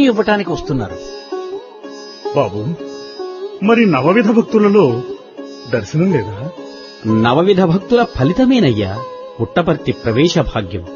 ఇవ్వటానికి వస్తున్నారు. బాబు, మరి నవవిధ భక్తులలో దర్శనం లేదా? నవవిధ భక్తుల ఫలితమేనయ్యా పుట్టపర్తి ప్రవేశ భాగ్యం.